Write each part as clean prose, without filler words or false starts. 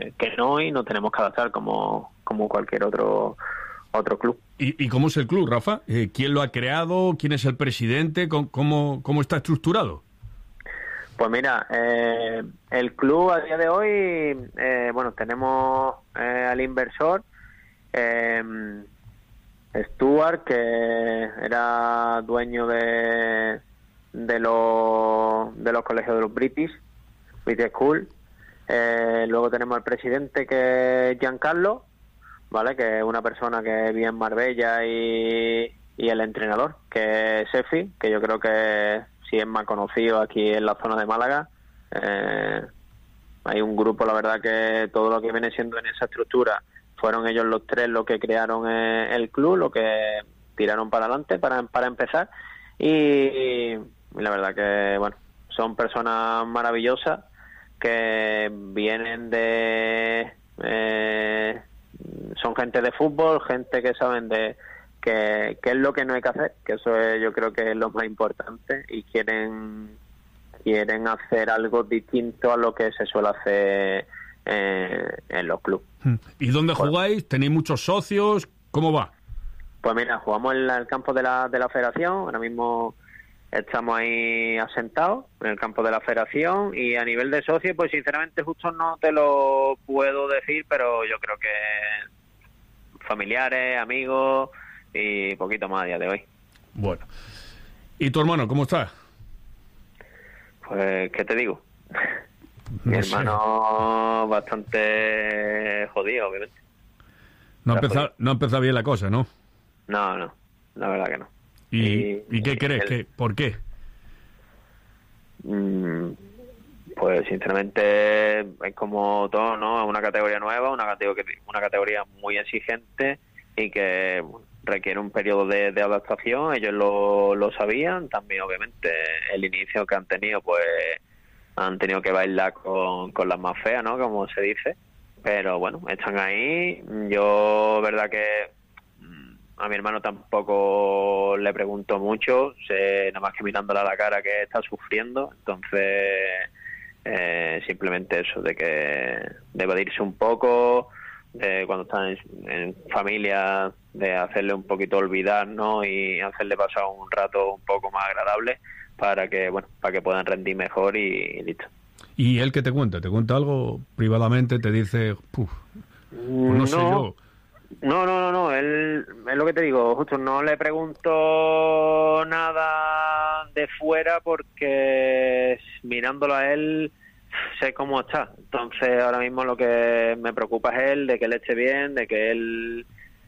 que no, y nos tenemos que adaptar como cualquier otro club. ¿Y cómo es el club, Rafa? ¿Quién lo ha creado? ¿Quién es el presidente? ¿Cómo está estructurado? Pues mira, el club a día de hoy, tenemos al inversor, Stuart, que era dueño de los colegios de los British School. Luego tenemos al presidente, que es Giancarlo, ¿vale? Que es una persona que vive en Marbella, y el entrenador, que es Sefi, que yo creo que sí es más conocido aquí en la zona de Málaga. Hay un grupo, la verdad, que todo lo que viene siendo en esa estructura fueron ellos los tres los que crearon el club, lo que tiraron para adelante para empezar, y la verdad que, bueno, son personas maravillosas que vienen son gente de fútbol, gente que saben de qué es lo que no hay que hacer, que eso yo creo que es lo más importante, y quieren hacer algo distinto a lo que se suele hacer en los clubes. ¿Y dónde jugáis? ¿Tenéis muchos socios? ¿Cómo va? Pues mira, jugamos en el campo de la federación. Ahora mismo estamos ahí asentados en el campo de la federación, y a nivel de socios, pues sinceramente justo no te lo puedo decir, pero yo creo que familiares, amigos y poquito más a día de hoy. Bueno. ¿Y tu hermano cómo está? Pues, ¿qué te digo? No Mi sé. hermano bastante jodido, obviamente. No ha empezado bien la cosa, ¿no? No, la verdad que no. ¿Y qué crees? ¿Por qué? Pues sinceramente es como todo, ¿no? Es una categoría nueva, una categoría muy exigente, y que requiere un periodo de adaptación. Ellos lo sabían. También, obviamente, el inicio que han tenido, pues han tenido que bailar con las más feas, ¿no? Como se dice. Pero bueno, están ahí. Yo, verdad que a mi hermano tampoco le pregunto mucho, sé nada más que mirándole a la cara que está sufriendo. Entonces, simplemente eso, de que de evadirse un poco, de cuando están en familia, de hacerle un poquito olvidar, ¿no? Y hacerle pasar un rato un poco más agradable para que puedan rendir mejor, y listo. ¿Y él qué te cuenta? ¿Te cuenta algo privadamente? ¿Te dice, pues no sé yo? No, él, es lo que te digo, justo no le pregunto nada de fuera, porque mirándolo a él sé cómo está. Entonces ahora mismo lo que me preocupa es él, de que él esté bien, de que él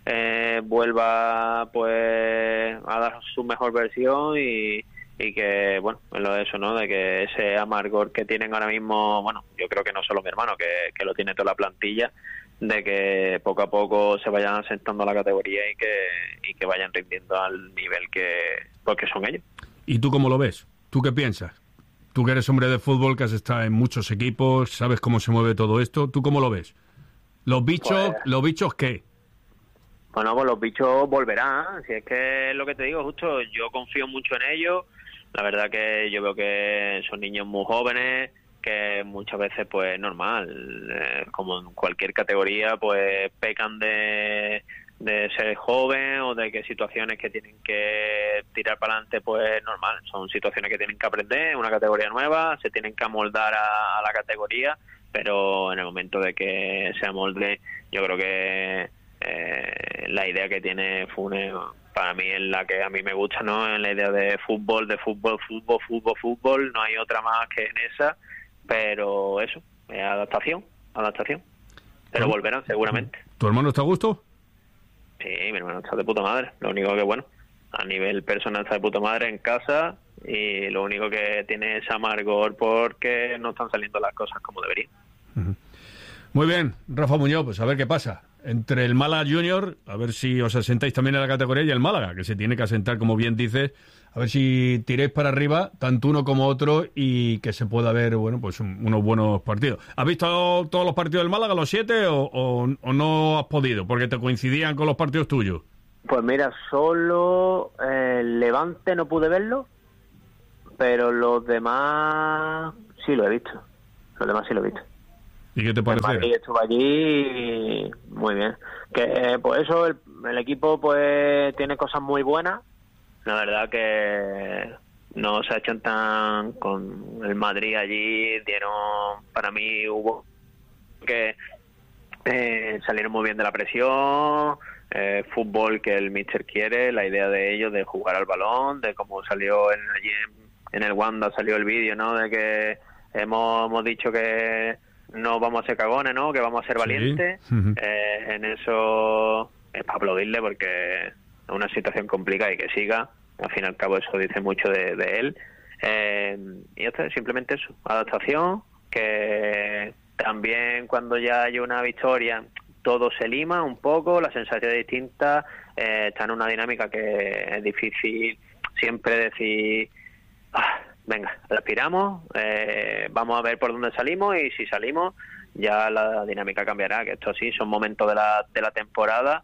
vuelva pues a dar su mejor versión, y que, bueno, es lo de eso, ¿no? De que ese amargor que tienen ahora mismo, bueno, yo creo que no solo mi hermano, que lo tiene toda la plantilla, de que poco a poco se vayan asentando a la categoría, y que vayan rindiendo al nivel porque son ellos. ¿Y tú cómo lo ves? ¿Tú qué piensas? Tú que eres hombre de fútbol, que has estado en muchos equipos, sabes cómo se mueve todo esto, ¿tú cómo lo ves? ¿Los bichos qué? Bueno, pues los bichos volverán, si es que es lo que te digo, justo, yo confío mucho en ellos. La verdad que yo veo que son niños muy jóvenes, que muchas veces, pues normal, como en cualquier categoría, pues pecan de ser joven, o de que situaciones que tienen que tirar para adelante, pues normal, son situaciones que tienen que aprender, una categoría nueva, se tienen que amoldar a la categoría, pero en el momento de que se amolde, yo creo que la idea que tiene Funes, para mí es la que a mí me gusta, ¿no? En la idea de fútbol, no hay otra más que en esa, pero eso, adaptación, pero volverán seguramente. ¿Tu hermano está a gusto? Sí, mi hermano está de puta madre, lo único que, bueno, a nivel personal está de puta madre en casa, y lo único que tiene es amargor porque no están saliendo las cosas como deberían. Muy bien, Rafa Muñoz, pues a ver qué pasa. Entre el Málaga Junior, a ver si os asentáis también en la categoría, y el Málaga, que se tiene que asentar, como bien dices, a ver si tiréis para arriba, tanto uno como otro, y que se pueda ver, bueno, pues unos buenos partidos. ¿Has visto todos los partidos del Málaga, los 7, o no has podido, porque te coincidían con los partidos tuyos? Pues mira, solo el Levante no pude verlo, pero los demás sí lo he visto. ¿Y qué te parece? En Madrid estuvo allí y muy bien. Que pues eso, el equipo pues tiene cosas muy buenas. La verdad que no se ha hecho tan con el Madrid allí. Para mí hubo que salieron muy bien de la presión, fútbol que el míster quiere, la idea de ellos de jugar al balón, de cómo salió allí en el Wanda salió el vídeo, ¿no? De que hemos dicho que no vamos a ser cagones, ¿no? Que vamos a ser valientes. Uh-huh. En eso es para aplaudirle porque es una situación complicada y que siga. Al fin y al cabo eso dice mucho de él. Y esto es simplemente eso, adaptación, que también cuando ya hay una victoria todo se lima un poco, la sensación es distinta, está en una dinámica que es difícil siempre decir, venga, respiramos, vamos a ver por dónde salimos y si salimos ya la dinámica cambiará, que esto sí son momentos de la temporada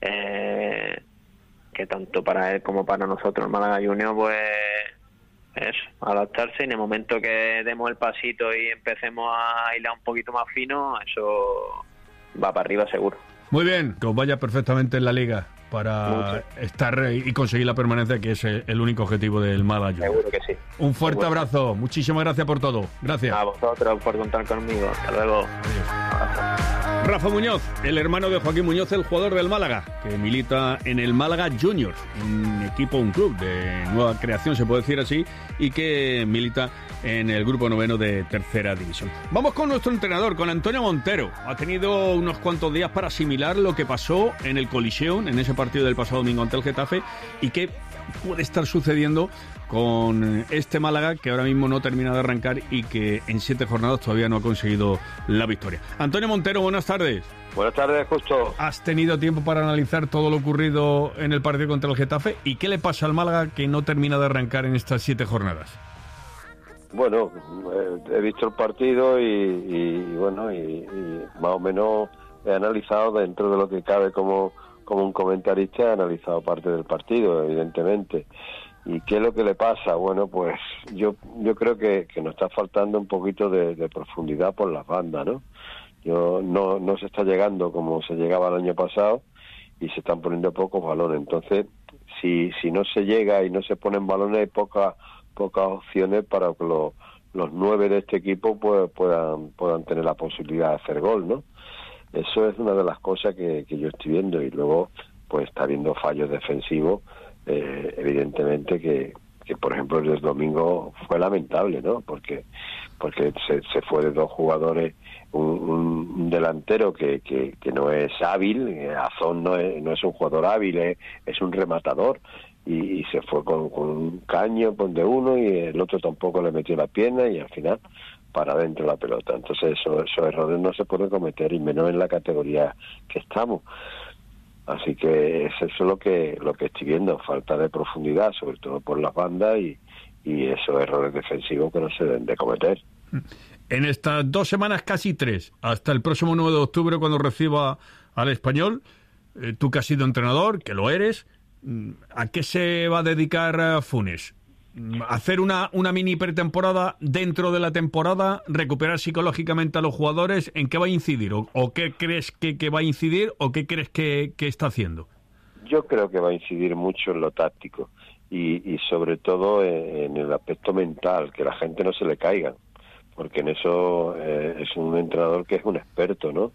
que tanto para él como para nosotros, Málaga Junior, pues es adaptarse, y en el momento que demos el pasito y empecemos a hilar un poquito más fino, eso va para arriba seguro. Muy bien, que os vaya perfectamente en la Liga para estar y conseguir la permanencia, que es el único objetivo del Málaga Junior. Seguro que sí. Un fuerte abrazo, muchísimas gracias por todo. Gracias. A vosotros por contar conmigo. Hasta luego. Adiós. Rafa Muñoz, el hermano de Joaquín Muñoz, el jugador del Málaga, que milita en el Málaga Junior, un club de nueva creación, se puede decir así, y que milita en el grupo noveno de tercera división. Vamos con nuestro entrenador, con Antonio Montero. Ha tenido unos cuantos días para asimilar lo que pasó en el Coliseum, en ese partido del pasado domingo ante el Getafe, y qué puede estar sucediendo con este Málaga que ahora mismo no termina de arrancar y que en 7 jornadas todavía no ha conseguido la victoria. Antonio Montero, buenas tardes. Buenas tardes, Justo. ¿Has tenido tiempo para analizar todo lo ocurrido en el partido contra el Getafe? ¿Y qué le pasa al Málaga que no termina de arrancar en estas 7 jornadas? Bueno, he visto el partido y más o menos he analizado dentro de lo que cabe como un comentarista, he analizado parte del partido, evidentemente. ¿Y qué es lo que le pasa? Bueno, pues yo creo que nos está faltando un poquito de profundidad por las bandas, ¿no? No se está llegando como se llegaba el año pasado y se están poniendo pocos balones. Entonces, si no se llega y no se ponen balones, hay pocas opciones para que los 9 de este equipo pues puedan tener la posibilidad de hacer gol, ¿no? Eso es una de las cosas que yo estoy viendo, y luego pues está habiendo fallos defensivos, evidentemente que por ejemplo el del domingo fue lamentable, ¿no? Porque se fue de 2 jugadores, un delantero que no es hábil, Azón no es un jugador hábil, es un rematador, y se fue con un caño de uno y el otro tampoco le metió la pierna y al final para adentro la pelota. Entonces esos errores no se pueden cometer, y menos en la categoría que estamos. Así que eso es lo que estoy viendo, falta de profundidad, sobre todo por las bandas, y esos errores defensivos que no se deben de cometer. En estas 2 semanas, casi 3, hasta el próximo 9 de octubre cuando reciba al Español, tú que has sido entrenador, que lo eres, ¿a qué se va a dedicar Funes? ¿Hacer una mini pretemporada dentro de la temporada? ¿Recuperar psicológicamente a los jugadores? ¿En qué va a incidir? ¿O qué crees que va a incidir? ¿O qué crees que está haciendo? Yo creo que va a incidir mucho en lo táctico y sobre todo en el aspecto mental, que la gente no se le caiga, porque en eso es un entrenador que es un experto, ¿no?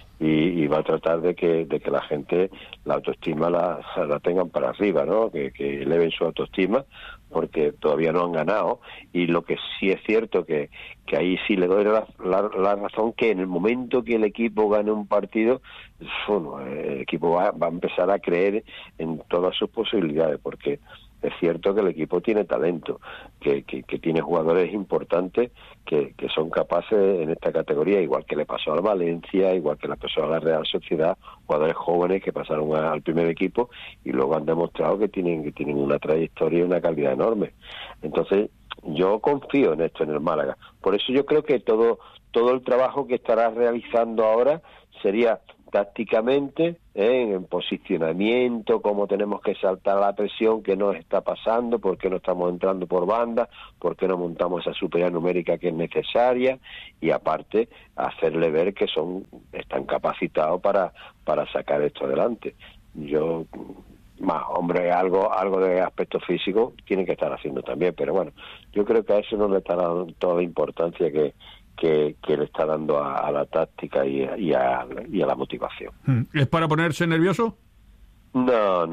Y va a tratar de que la gente la autoestima la tengan para arriba, ¿no? Que eleven su autoestima, porque todavía no han ganado. Y lo que sí es cierto que ahí sí le doy la razón, que en el momento que el equipo gane un partido, bueno, el equipo va a empezar a creer en todas sus posibilidades, porque es cierto que el equipo tiene talento, que tiene jugadores importantes que son capaces en esta categoría, igual que le pasó al Valencia, igual que le pasó a la Real Sociedad, jugadores jóvenes que pasaron al primer equipo y luego han demostrado que tienen una trayectoria y una calidad enorme. Entonces, yo confío en esto, en el Málaga. Por eso yo creo que todo el trabajo que estará realizando ahora sería tácticamente, en posicionamiento, cómo tenemos que saltar la presión, qué nos está pasando, por qué no estamos entrando por banda, por qué no montamos esa superioridad numérica que es necesaria, y aparte hacerle ver que están capacitados para sacar esto adelante. Yo, más, hombre, algo de aspecto físico tienen que estar haciendo también, pero bueno, yo creo que a eso no le está dando toda la importancia que le está dando a la táctica y a la motivación. ¿Es para ponerse nervioso? No.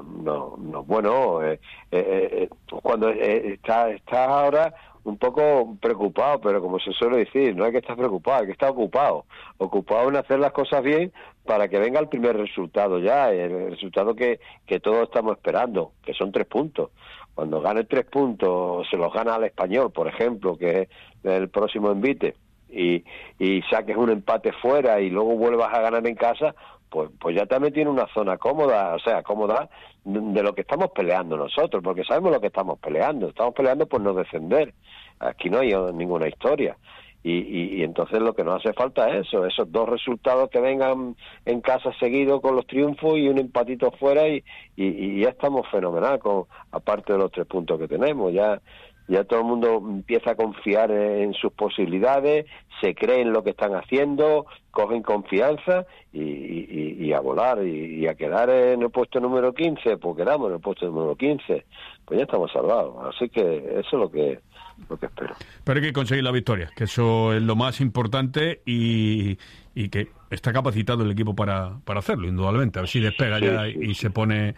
Bueno, cuando estás ahora un poco preocupado, pero como se suele decir, no hay que estar preocupado, hay que estar ocupado en hacer las cosas bien para que venga el primer resultado ya, el resultado que todos estamos esperando, que son 3 puntos. Cuando gane 3 puntos, se los gana al Español, por ejemplo, que es el próximo envite, y saques un empate fuera y luego vuelvas a ganar en casa, pues ya también tiene una zona cómoda, cómoda de lo que estamos peleando nosotros, porque sabemos lo que estamos peleando por no descender. Aquí no hay ninguna historia. Y entonces lo que nos hace falta es esos 2 resultados que vengan en casa seguidos con los triunfos y un empatito fuera y ya estamos fenomenal, aparte de los 3 puntos que tenemos. Ya todo el mundo empieza a confiar en sus posibilidades, se cree en lo que están haciendo, cogen confianza y a volar y a quedar en el puesto número 15, pues quedamos en el puesto número 15, pues ya estamos salvados. Así que eso es lo que espero. Pero hay que conseguir la victoria, que eso es lo más importante y que está capacitado el equipo para hacerlo, indudablemente. A ver si despega y se pone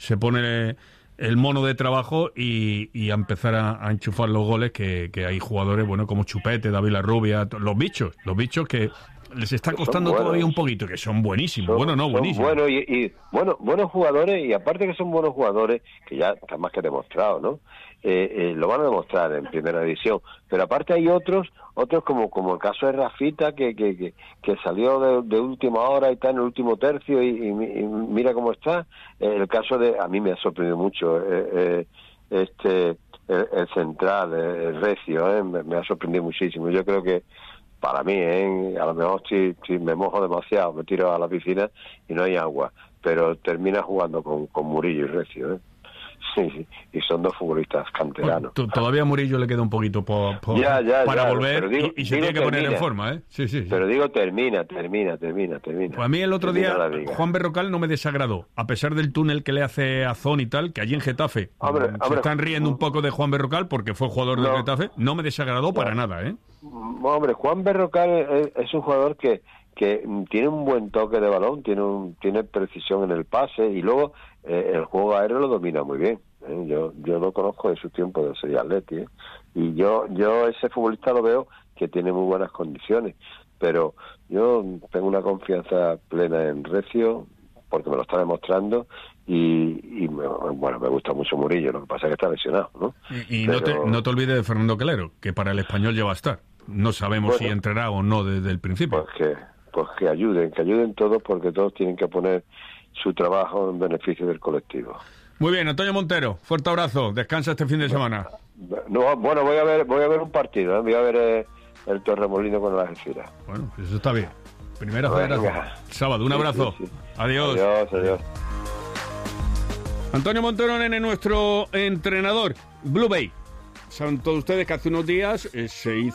el mono de trabajo y a empezar a enchufar los goles, que hay jugadores como Chupete, David Larrubia, los bichos que les está costando todavía un poquito, que son buenísimos, buenísimos. Buenos jugadores, y aparte que son buenos jugadores, que ya está más que demostrado, ¿no? Lo van a demostrar en primera división, pero aparte hay otros como el caso de Rafita, que salió de última hora y está en el último tercio y mira cómo está. El caso a mí me ha sorprendido mucho el central, el Recio, me ha sorprendido muchísimo. Yo creo que para mí, a lo mejor si me mojo demasiado, me tiro a la piscina y no hay agua, pero termina jugando con Murillo y Recio, Sí, y son 2 futbolistas canteranos. Todavía a Murillo le queda un poquito para volver, y se tiene que poner en forma, Sí. Pero digo, termina. Pues a mí el otro día, Juan Berrocal no me desagradó, a pesar del túnel que le hace a Zon y tal, que allí en Getafe se están riendo un poco de Juan Berrocal porque fue jugador del Getafe, no me desagradó para nada, Hombre, Juan Berrocal es un jugador que tiene un buen toque de balón, tiene precisión en el pase, y luego el juego aéreo lo domina muy bien. Yo lo conozco de su tiempo de ser Atleti, y yo ese futbolista lo veo que tiene muy buenas condiciones, pero yo tengo una confianza plena en Recio porque me lo está demostrando, y me gusta mucho Murillo, lo que pasa es que está lesionado, ¿no? Y no te olvides de Fernando Calero, que para el Español ya va a estar. No sabemos si entrará o no desde el principio. Pues que ayuden todos, porque todos tienen que poner su trabajo en beneficio del colectivo. Muy bien, Antonio Montero, fuerte abrazo, descansa este fin de semana. Voy a ver un partido, voy a ver el Torremolinos con las Algeciras. Bueno, pues eso está bien. Primera federación. Sábado, un abrazo. Sí. Adiós. Adiós. Antonio Montero, nene, nuestro entrenador, Blue Bay. Saben todos ustedes que hace unos días se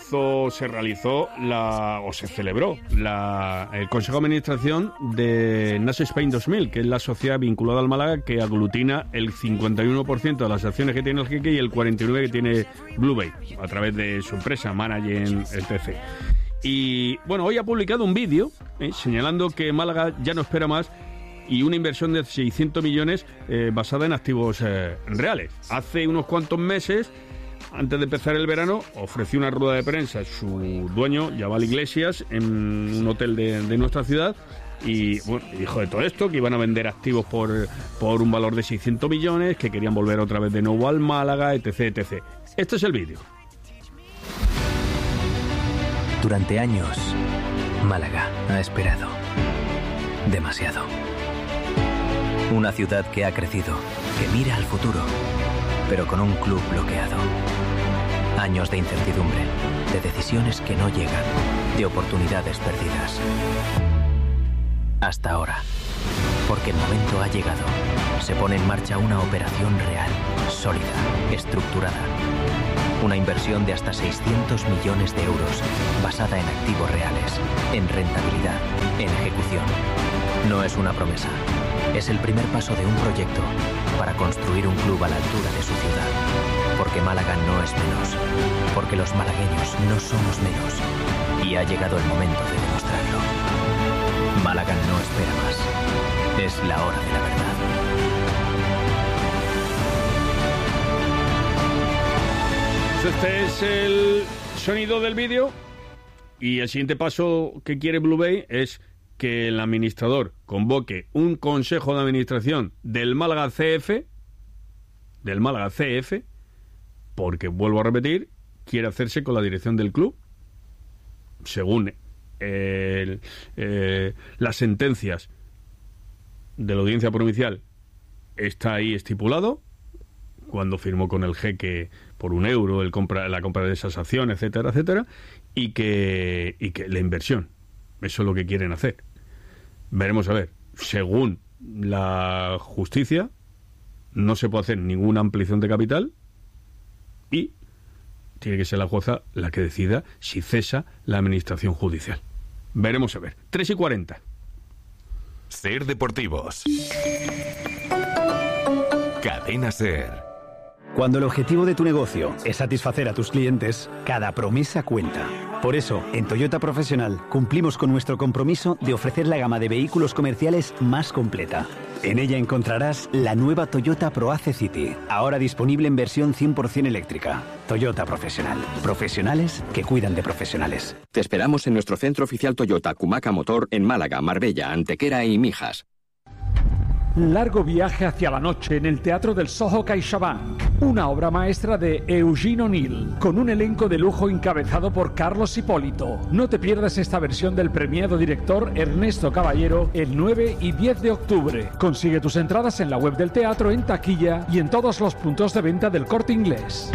celebró el Consejo de Administración de Nash Spain 2000, que es la sociedad vinculada al Málaga que aglutina el 51% de las acciones que tiene el Jeque y el 49% que tiene Blue Bay, a través de su empresa, Management, etc. Y bueno, hoy ha publicado un vídeo señalando que Málaga ya no espera más y una inversión de 600 millones basada en activos reales. Hace unos cuantos meses, antes de empezar el verano, ofreció una rueda de prensa su dueño, Yaval Iglesias, en un hotel de nuestra ciudad, y bueno, dijo de todo esto, que iban a vender activos por un valor de 600 millones, que querían volver otra vez de nuevo al Málaga, etc. Este es el vídeo. Durante años, Málaga ha esperado demasiado. Una ciudad que ha crecido, que mira al futuro, pero con un club bloqueado. Años de incertidumbre, de decisiones que no llegan, de oportunidades perdidas. hasta ahora. Porque el momento ha llegado. Se pone en marcha una operación real, sólida, estructurada. Una inversión de hasta 600 millones de euros, basada en activos reales, en rentabilidad, en ejecución. No es una promesa. Es el primer paso de un proyecto para construir un club a la altura de su ciudad. Porque Málaga no es menos. Porque los malagueños no somos menos. Y ha llegado el momento de demostrarlo. Málaga no espera más. Es la hora de la verdad. Este es el sonido del vídeo y el siguiente paso que quiere Blue Bay es que el administrador convoque un consejo de administración del Málaga CF, porque, vuelvo a repetir, quiere hacerse con la dirección del club, según las sentencias de la Audiencia Provincial. Está ahí estipulado cuando firmó con el jeque por €1 la compra de esas acciones, etcétera, etcétera, y que la inversión, eso es lo que quieren hacer. Veremos a ver. Según la justicia, no se puede hacer ninguna ampliación de capital y tiene que ser la jueza la que decida si cesa la administración judicial. Veremos a ver. 3:40. Ser Deportivos. Cadena Ser. Cuando el objetivo de tu negocio es satisfacer a tus clientes, cada promesa cuenta. Por eso, en Toyota Profesional cumplimos con nuestro compromiso de ofrecer la gama de vehículos comerciales más completa. En ella encontrarás la nueva Toyota ProAce City, ahora disponible en versión 100% eléctrica. Toyota Profesional. Profesionales que cuidan de profesionales. Te esperamos en nuestro centro oficial Toyota Cumaca Motor en Málaga, Marbella, Antequera y Mijas. Largo viaje hacia la noche en el Teatro del Soho CaixaBank, una obra maestra de Eugene O'Neill, con un elenco de lujo encabezado por Carlos Hipólito. No te pierdas esta versión del premiado director Ernesto Caballero el 9 y 10 de octubre. Consigue tus entradas en la web del teatro, en taquilla y en todos los puntos de venta del Corte Inglés.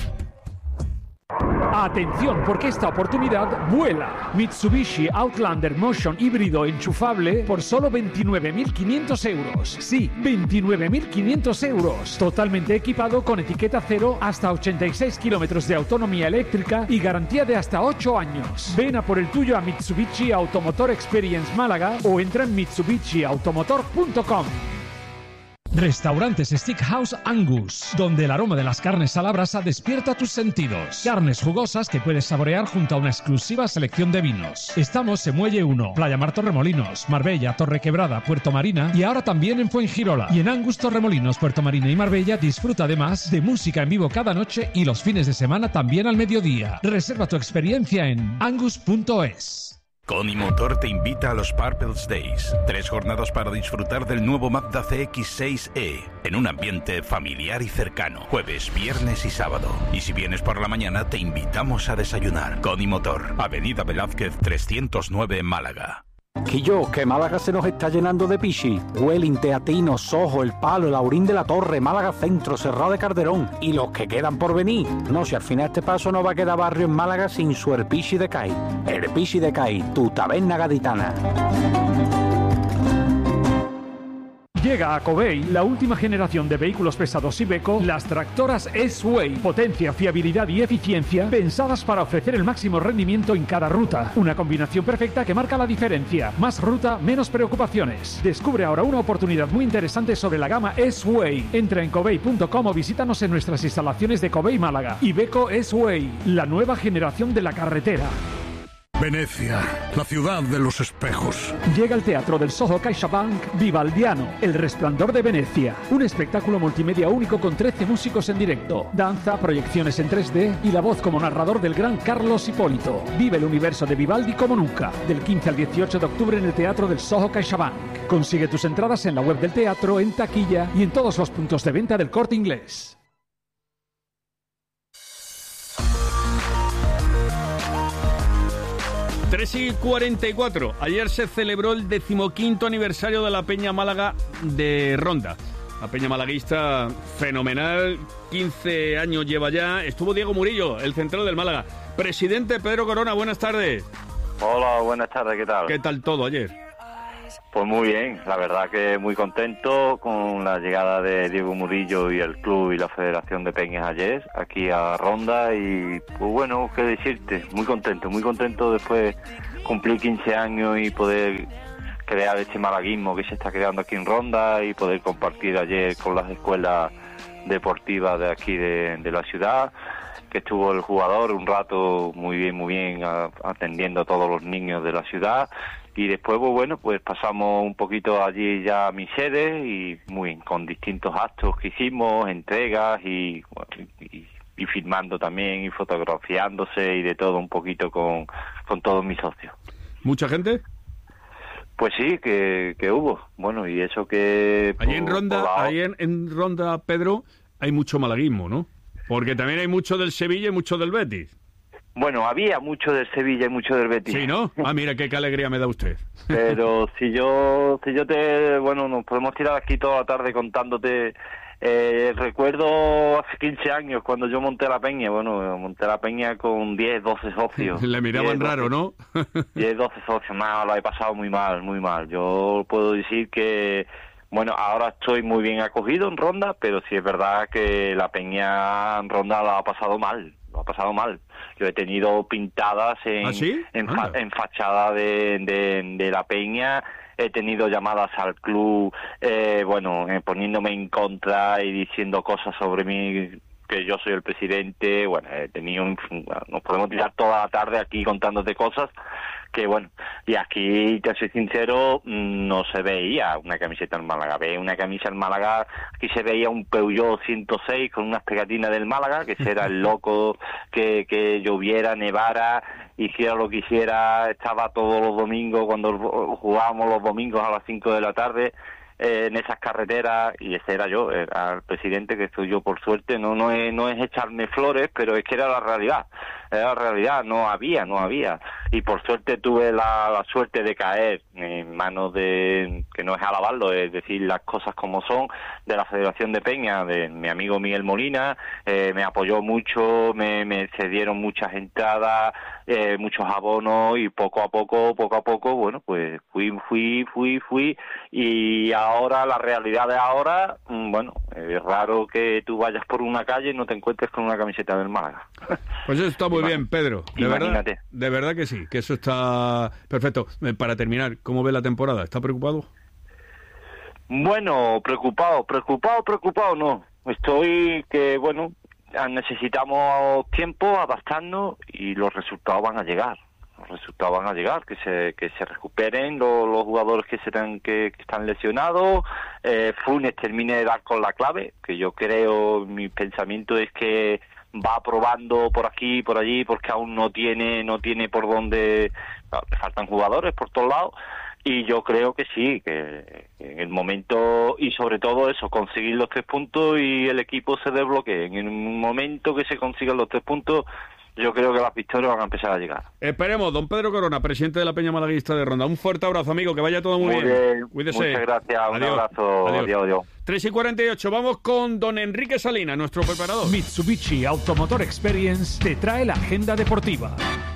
Atención, porque esta oportunidad vuela. Mitsubishi Outlander Motion híbrido enchufable por solo 29.500 euros. Sí, 29.500 euros. Totalmente equipado con etiqueta cero, hasta 86 kilómetros de autonomía eléctrica y garantía de hasta 8 años. Ven a por el tuyo a Mitsubishi Automotor Experience Málaga o entra en mitsubishiautomotor.com. Restaurantes Steakhouse Angus, donde el aroma de las carnes a la brasa despierta tus sentidos. Carnes jugosas que puedes saborear junto a una exclusiva selección de vinos. Estamos en Muelle 1, Playa Mar Torremolinos, Marbella, Torrequebrada, Puerto Marina y ahora también en Fuengirola. Y en Angus Torremolinos, Puerto Marina y Marbella disfruta además de música en vivo cada noche y los fines de semana también al mediodía. Reserva tu experiencia en angus.es. Coni Motor te invita a los Purples Days. 3 jornadas para disfrutar del nuevo Mazda CX-6e en un ambiente familiar y cercano. Jueves, viernes y sábado. Y si vienes por la mañana, te invitamos a desayunar. Coni Motor, Avenida Velázquez 309, Málaga. Que Málaga se nos está llenando de pichi. Welling, Teatino, Soho, El Palo, el Aurín de la Torre, Málaga Centro, Serrado de Calderón y los que quedan por venir. No, si al final este paso no va a quedar barrio en Málaga sin su Herpichi de Cai. Herpichi de Cai, tu taberna gaditana. Llega a Covey la última generación de vehículos pesados Iveco, las tractoras S-Way. Potencia, fiabilidad y eficiencia pensadas para ofrecer el máximo rendimiento en cada ruta. Una combinación perfecta que marca la diferencia. Más ruta, menos preocupaciones. Descubre ahora una oportunidad muy interesante sobre la gama S-Way. Entra en covey.com o visítanos en nuestras instalaciones de Covey Málaga. Iveco S-Way, la nueva generación de la carretera. Venecia, la ciudad de los espejos. Llega al Teatro del Soho CaixaBank Vivaldiano, El Resplandor de Venecia. Un espectáculo multimedia único con 13 músicos en directo, danza, proyecciones en 3D y la voz como narrador del gran Carlos Hipólito. Vive el universo de Vivaldi como nunca. Del 15 al 18 de octubre en el Teatro del Soho CaixaBank. Consigue tus entradas en la web del teatro, en taquilla y en todos los puntos de venta del Corte Inglés. Tres y 44. Ayer se celebró el 15º aniversario de la Peña Málaga de Ronda. La Peña malaguista fenomenal, 15 años lleva ya. Estuvo Diego Murillo, el central del Málaga. Presidente Pedro Corona, buenas tardes. Hola, buenas tardes, ¿qué tal? ¿Qué tal todo ayer? Pues muy bien, la verdad que muy contento con la llegada de Diego Murillo y el club y la Federación de Peñas ayer aquí a Ronda y pues bueno, qué decirte, muy contento después de cumplir 15 años y poder crear este malaguismo que se está creando aquí en Ronda y poder compartir ayer con las escuelas deportivas de aquí de la ciudad, que estuvo el jugador un rato muy bien atendiendo a todos los niños de la ciudad. Y después, pues bueno, pues pasamos un poquito allí ya a mi sede y muy bien, con distintos actos que hicimos, entregas y filmando también y fotografiándose y de todo un poquito con todos mis socios. ¿Mucha gente? Pues sí, que hubo. Bueno, y eso que... Allí en Ronda, Pedro, hay mucho malaguismo, ¿no? Porque también hay mucho del Sevilla y mucho del Betis. Bueno, había mucho del Sevilla y mucho del Betis. Sí, ¿no? Ah, mira, qué alegría me da usted. Pero si yo bueno, nos podemos tirar aquí toda la tarde contándote. Recuerdo hace 15 años cuando yo monté la peña. Bueno, monté la peña con 10, 12 socios. Le miraban 10, raro, 12, ¿no? 10, 12 socios. No, lo he pasado muy mal. Yo puedo decir que... Bueno, ahora estoy muy bien acogido en Ronda, pero sí es verdad que la peña en Ronda lo ha pasado mal. Yo he tenido pintadas en fachada de la peña, he tenido llamadas al club, poniéndome en contra y diciendo cosas sobre mí, que yo soy el presidente. Bueno, he tenido, nos podemos tirar toda la tarde aquí contándote cosas que bueno, y aquí, te soy sincero, no se veía una camiseta en Málaga. Veía una camisa en Málaga, aquí se veía un Peugeot 106 con unas pegatinas del Málaga, que ese era el loco, que lloviera, nevara, hiciera lo que hiciera, estaba todos los domingos, cuando jugábamos los domingos a las 5 de la tarde, en esas carreteras, y ese era yo, era el presidente, que estoy yo por suerte. No es echarme flores, pero es que era la realidad, no había, y por suerte tuve la suerte de caer en manos de, que no es alabarlo, es decir las cosas como son, de la Federación de Peña, de mi amigo Miguel Molina. Me apoyó mucho, me cedieron muchas entradas, muchos abonos, y poco a poco, bueno, pues fui, y ahora, la realidad de ahora, bueno, es raro que tú vayas por una calle y no te encuentres con una camiseta del Málaga. Pues eso está muy bien, Pedro. De verdad que sí, que eso está perfecto. Para terminar, ¿cómo ve la temporada? ¿Está preocupado? Bueno, preocupado no. Estoy que, bueno, necesitamos tiempo, adaptarnos, y los resultados van a llegar. Que se recuperen los jugadores que están lesionados. Funes termine de dar con la clave, que yo creo, mi pensamiento es que va probando por aquí y por allí, porque aún no tiene por dónde. Le faltan jugadores por todos lados, y yo creo que sí, que en el momento, y sobre todo eso, conseguir los 3 puntos y el equipo se desbloquee. En el momento que se consigan los 3 puntos, yo creo que las victorias van a empezar a llegar. Esperemos. Don Pedro Corona, presidente de la Peña Malaguista de Ronda. Un fuerte abrazo, amigo, que vaya todo muy bien. Cuídese. Muchas gracias, un abrazo. Adiós. 3:48, vamos con don Enrique Salinas, nuestro preparador. Mitsubishi Automotor Experience te trae la agenda deportiva.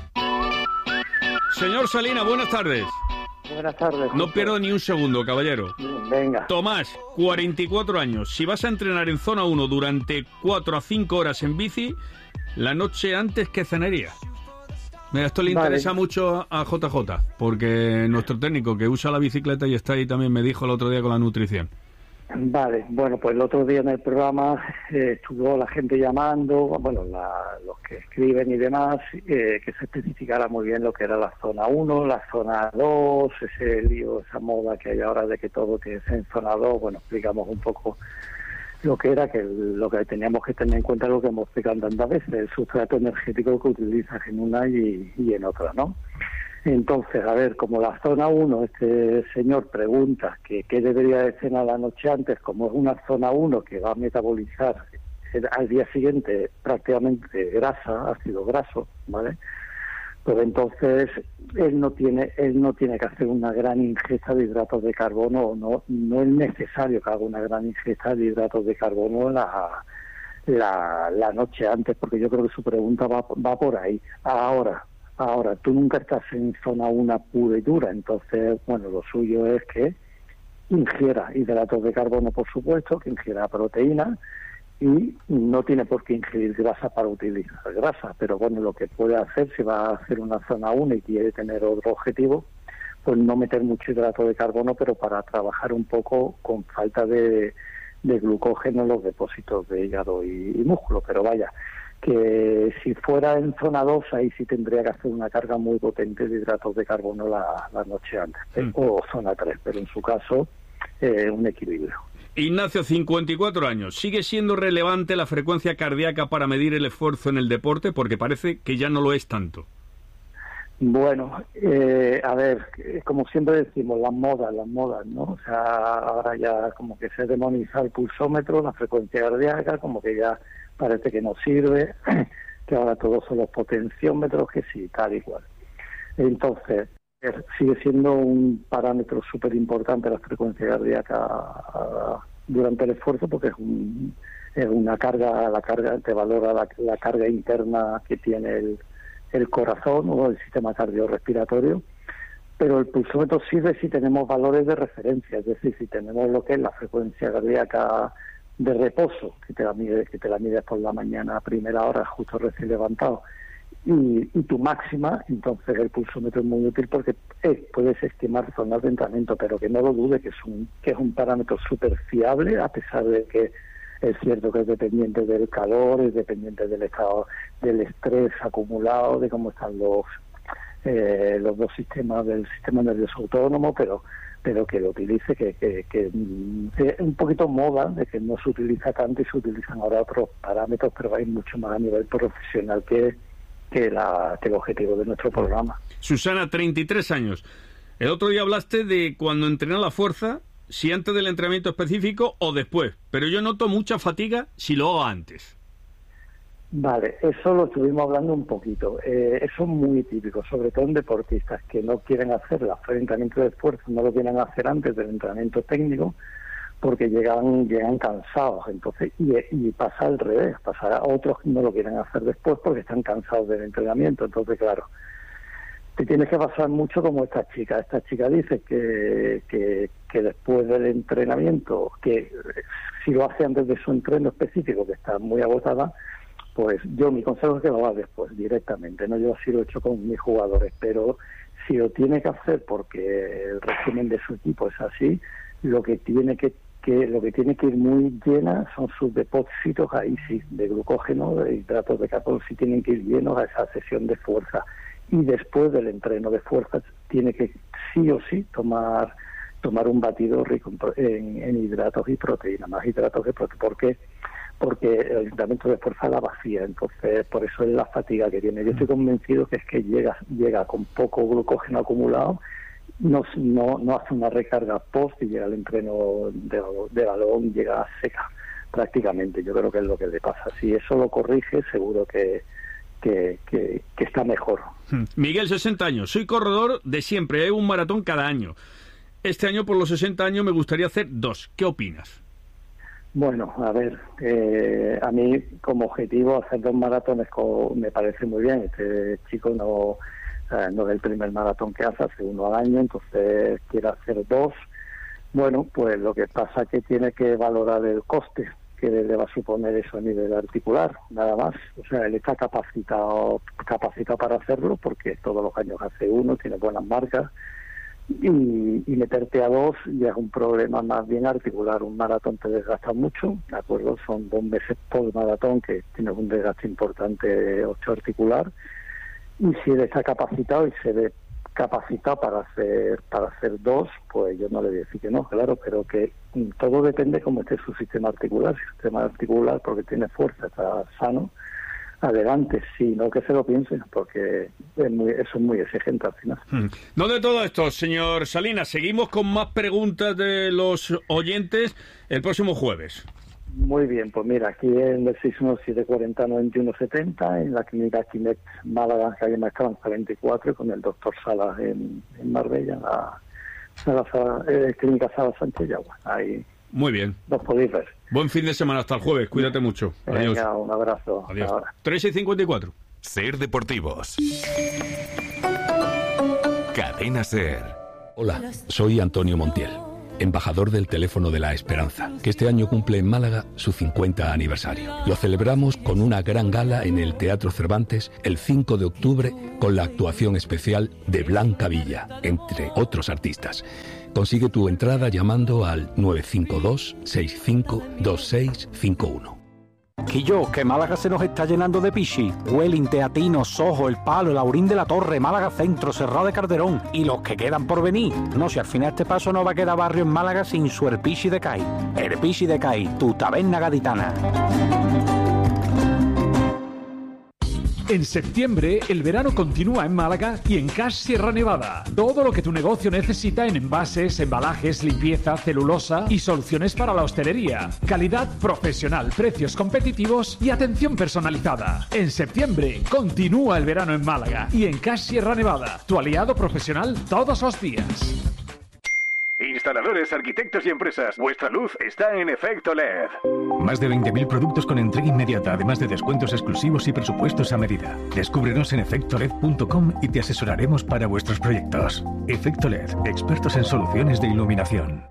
Señor Salinas, buenas tardes. Buenas tardes. No pierdo ni un segundo, caballero. Venga. Tomás, 44 años. Si vas a entrenar en zona 1 durante 4 a 5 horas en bici, la noche antes, ¿qué cenaría? Mira, esto le interesa mucho a JJ, porque nuestro técnico que usa la bicicleta y está ahí también me dijo el otro día con la nutrición. Vale, bueno, pues el otro día en el programa estuvo la gente llamando, bueno, los que escriben y demás, que se especificara muy bien lo que era la zona 1, la zona 2, ese lío, esa moda que hay ahora de que todo tiene que ser en zona 2. Bueno, explicamos un poco lo que era, que lo que teníamos que tener en cuenta es lo que hemos explicado tantas veces, el sustrato energético que utilizas en una y en otra, ¿no? Entonces, a ver, como la zona 1, este señor pregunta que qué debería de cenar la noche antes, como es una zona 1 que va a metabolizar al día siguiente prácticamente grasa, ácido graso, ¿vale? Pues entonces él no tiene que hacer una gran ingesta de hidratos de carbono, no es necesario que haga una gran ingesta de hidratos de carbono la noche antes, porque yo creo que su pregunta va por ahí. Ahora, Ahora, tú nunca estás en zona 1 pura y dura, entonces, bueno, lo suyo es que ingiera hidratos de carbono, por supuesto, que ingiera proteína, y no tiene por qué ingerir grasa para utilizar grasa, pero bueno, lo que puede hacer, si va a hacer una zona 1 y quiere tener otro objetivo, pues no meter mucho hidrato de carbono, pero para trabajar un poco con falta de glucógeno en los depósitos de hígado y músculo, pero vaya, que si fuera en zona 2, ahí sí tendría que hacer una carga muy potente de hidratos de carbono la noche antes, o zona 3, pero en su caso, un equilibrio. Ignacio, 54 años. ¿Sigue siendo relevante la frecuencia cardíaca para medir el esfuerzo en el deporte? Porque parece que ya no lo es tanto. Bueno, a ver, como siempre decimos, las modas, ¿no? O sea, ahora ya como que se demoniza el pulsómetro, la frecuencia cardíaca, como que ya parece que no sirve, que ahora todos son los potenciómetros, que sí, tal y cual. Entonces, sigue siendo un parámetro súper importante la frecuencia cardíaca durante el esfuerzo, porque es una carga, te valora la carga interna que tiene el corazón o el sistema cardiorrespiratorio, pero el pulsómetro sirve si tenemos valores de referencia, es decir, si tenemos lo que es la frecuencia cardíaca de reposo, que te la mides por la mañana a primera hora, justo recién levantado, y tu máxima, entonces el pulsómetro es muy útil porque puedes estimar zonas de entrenamiento, pero que no lo dude que es un parámetro súper fiable, a pesar de que es cierto que es dependiente del calor, es dependiente del estado del estrés acumulado, de cómo están los dos sistemas del sistema nervioso autónomo, pero que lo utilice, que es un poquito moda de que no se utiliza tanto y se utilizan ahora otros parámetros, pero va a ir mucho más a nivel profesional que el objetivo de nuestro programa. Susana, 33 años. El otro día hablaste de cuando entrena la fuerza, si antes del entrenamiento específico o después, pero yo noto mucha fatiga si lo hago antes. Vale, eso lo estuvimos hablando un poquito. Eso es muy típico, sobre todo en deportistas que no quieren hacer el entrenamiento de esfuerzo, no lo quieren hacer antes del entrenamiento técnico, porque llegan cansados, entonces y pasa al revés, pasa a otros que no lo quieren hacer después porque están cansados del entrenamiento. Entonces, claro, te tienes que basar mucho como esta chica. Esta chica dice que después del entrenamiento, que si lo hace antes de su entreno específico, que está muy agotada, pues mi consejo es que lo haga después, directamente. No, yo así lo he hecho con mis jugadores, pero si lo tiene que hacer porque el régimen de su equipo es así, lo que tiene que ir muy llena son sus depósitos, ahí sí, de glucógeno, de hidratos de carbono, sí tienen que ir llenos a esa sesión de fuerza. Y después del entreno de fuerza tiene que sí o sí tomar un batido rico en hidratos y proteína, más hidratos que proteína. ¿Por qué? Porque el entrenamiento de fuerza la vacía, entonces por eso es la fatiga que tiene. Yo estoy convencido que es que llega con poco glucógeno acumulado, no hace una recarga post y llega al entreno de balón, llega seca prácticamente. Yo creo que es lo que le pasa. Si eso lo corrige, seguro que está mejor. Miguel, 60 años. Soy corredor de siempre, un maratón cada año. Este año, por los 60 años, me gustaría hacer 2. ¿Qué opinas? Bueno, a ver, a mí como objetivo hacer 2 maratones me parece muy bien. Este chico no es el primer maratón que hace uno al año, entonces quiere hacer 2. Bueno, pues lo que pasa es que tiene que valorar el coste que le va a suponer eso a nivel articular, nada más. O sea, él está capacitado para hacerlo porque todos los años hace 1, tiene buenas marcas, y meterte a 2 ya es un problema más bien articular. Un maratón te desgasta mucho, ¿de acuerdo? Son 2 meses por maratón que tienes un desgaste importante articular, y si él está capacitado y se ve capacitado para hacer 2, pues yo no le voy a decir que no, claro, pero que todo depende cómo esté su sistema articular. Si su sistema articular, porque tiene fuerza, está sano, adelante, sí, no que se lo piensen, porque eso es muy exigente al final. No de todo esto, señor Salinas, seguimos con más preguntas de los oyentes el próximo jueves. Muy bien, pues mira, aquí en el 617409170, en la clínica Quimet Málaga, calle Maestranza 24, con el doctor Salas en Marbella, clínica Salas Sánchez Yagua. Ahí muy bien. Los podéis ver. Buen fin de semana, hasta el jueves, cuídate mucho. Adiós. Venga, un abrazo. Adiós. 3:54. Ser Deportivos. Cadena Ser. Hola, soy Antonio Montiel, embajador del Teléfono de la Esperanza, que este año cumple en Málaga su 50 aniversario. Lo celebramos con una gran gala en el Teatro Cervantes el 5 de octubre con la actuación especial de Blanca Villa, entre otros artistas. Consigue tu entrada llamando al 952 65 2651. Quillo, que Málaga se nos está llenando de pichi. Huelin, Teatino, Sojo, El Palo, el Aurín de la Torre, Málaga Centro, Serrado de Calderón y los que quedan por venir. No, si al final este paso no va a quedar barrio en Málaga sin su El Pichi de Cai. El Pichi de Cai, tu taberna gaditana. En septiembre, el verano continúa en Málaga y en Cash Sierra Nevada. Todo lo que tu negocio necesita en envases, embalajes, limpieza, celulosa y soluciones para la hostelería. Calidad profesional, precios competitivos y atención personalizada. En septiembre, continúa el verano en Málaga y en Cash Sierra Nevada, tu aliado profesional todos los días. Instaladores, arquitectos y empresas, vuestra luz está en Efecto LED. Más de 20.000 productos con entrega inmediata, además de descuentos exclusivos y presupuestos a medida. Descúbrenos en efectoled.com y te asesoraremos para vuestros proyectos. Efecto LED, expertos en soluciones de iluminación.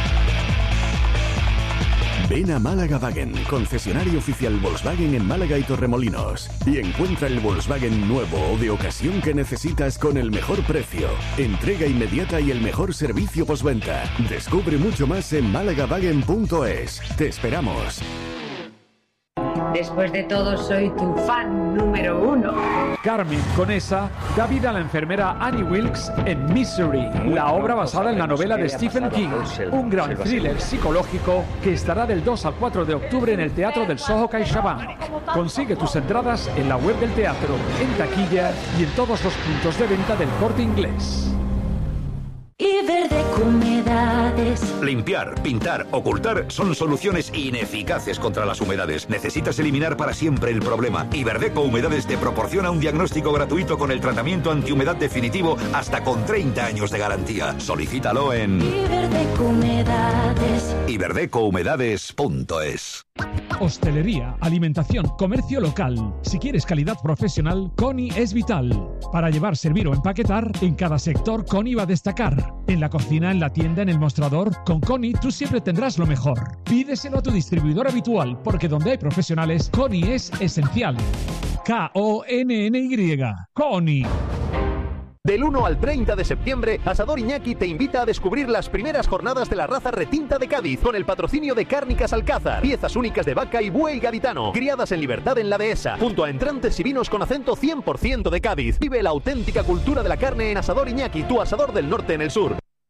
Ven a Málaga Wagen, concesionario oficial Volkswagen en Málaga y Torremolinos, y encuentra el Volkswagen nuevo o de ocasión que necesitas con el mejor precio, entrega inmediata y el mejor servicio postventa. Descubre mucho más en malagawagen.es. Te esperamos. Después de todo, soy tu fan número 1. Carmen Conesa da vida a la enfermera Annie Wilkes en Misery, la obra basada en la novela de Stephen King, un gran thriller psicológico que estará del 2 al 4 de octubre en el Teatro del Soho CaixaBank. Consigue tus entradas en la web del teatro, en taquilla y en todos los puntos de venta del Corte Inglés. Iberdeco Humedades. Limpiar, pintar, ocultar son soluciones ineficaces contra las humedades. Necesitas eliminar para siempre el problema. Iberdeco Humedades te proporciona un diagnóstico gratuito con el tratamiento antihumedad definitivo hasta con 30 años de garantía. Solicítalo en Iberdeco Humedades. iberdecohumedades.es. Hostelería, alimentación, comercio local. Si quieres calidad profesional, Coni es vital. Para llevar, servir o empaquetar, en cada sector Coni va a destacar. En la cocina, en la tienda, en el mostrador, con Coni tú siempre tendrás lo mejor. Pídeselo a tu distribuidor habitual, porque donde hay profesionales, Coni es esencial. K-O-N-N-Y. Coni. Del 1 al 30 de septiembre, Asador Iñaki te invita a descubrir las primeras jornadas de la raza retinta de Cádiz con el patrocinio de Cárnicas Alcázar. Piezas únicas de vaca y buey gaditano, criadas en libertad en la dehesa, junto a entrantes y vinos con acento 100% de Cádiz. Vive la auténtica cultura de la carne en Asador Iñaki, tu asador del norte en el sur.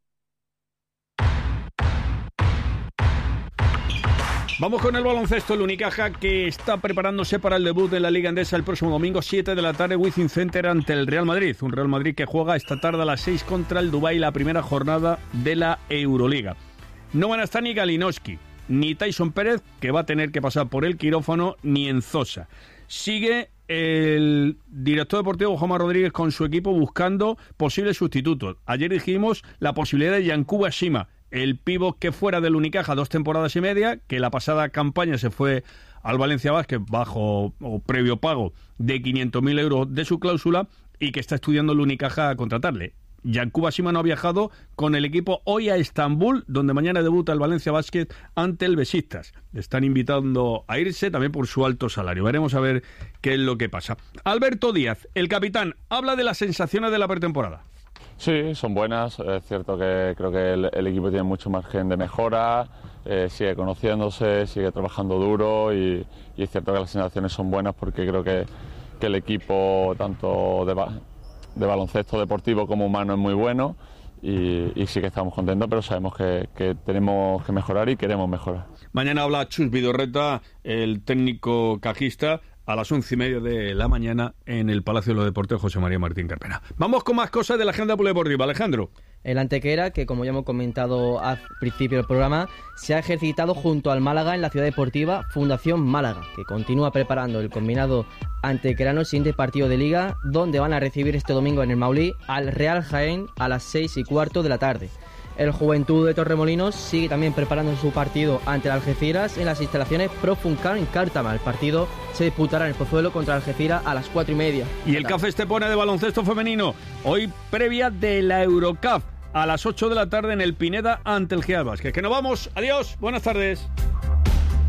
Vamos con el baloncesto, el Unicaja, que está preparándose para el debut de la Liga Endesa el próximo domingo, 7 de la tarde, Wizzing Center ante el Real Madrid. Un Real Madrid que juega esta tarde a las 6 contra el Dubái, la primera jornada de la Euroliga. No van a estar ni Galinowski, ni Tyson Pérez, que va a tener que pasar por el quirófano, ni Enzosa. Sigue el director deportivo Juanma Rodríguez con su equipo buscando posibles sustitutos. Ayer dijimos la posibilidad de Yankuba Shima, el pívot que fuera del Unicaja 2 temporadas y media, que la pasada campaña se fue al Valencia Basket bajo o previo pago de 500.000 euros de su cláusula y que está estudiando el Unicaja a contratarle. Yankuba Shima no ha viajado con el equipo hoy a Estambul, donde mañana debuta el Valencia Basket ante el Besiktas. Le están invitando a irse también por su alto salario. Veremos a ver qué es lo que pasa. Alberto Díaz, el capitán, habla de las sensaciones de la pretemporada. Sí, son buenas. Es cierto que creo que el equipo tiene mucho margen de mejora, sigue conociéndose, sigue trabajando duro y es cierto que las sensaciones son buenas porque creo que el equipo tanto de baloncesto deportivo como humano es muy bueno y sí que estamos contentos, pero sabemos que tenemos que mejorar y queremos mejorar. Mañana habla Chus Vidorreta, el técnico cajista, a las 11:30 de la mañana en el Palacio de los Deportes José María Martín Carpena. Vamos con más cosas de la agenda polideportiva. Alejandro. El Antequera, que como ya hemos comentado al principio del programa, se ha ejercitado junto al Málaga en la ciudad deportiva Fundación Málaga, que continúa preparando el combinado antequerano el siguiente partido de Liga, donde van a recibir este domingo en el Maulí al Real Jaén a las 6:15 de la tarde. El Juventud de Torremolinos sigue también preparando su partido ante el Algeciras en las instalaciones Profuncar en Cártama. El partido se disputará en el Pozuelo contra Algeciras a las 4:30. Y el CAF Estepona de baloncesto femenino, hoy previa de la Eurocup, a las 8 de la tarde en el Pineda ante el Real Basket. Que nos vamos, adiós, buenas tardes.